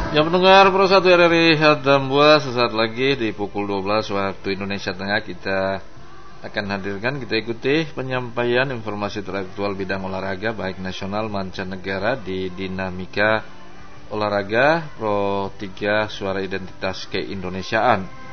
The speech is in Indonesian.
Ya pendengar Pro 1 RRI Hadambuah, sesaat lagi di pukul 12 waktu Indonesia Tengah kita akan hadirkan, kita ikuti penyampaian informasi teraktual bidang olahraga baik nasional mancanegara di Dinamika Olahraga Pro 3 Suara Identitas Keindonesiaan.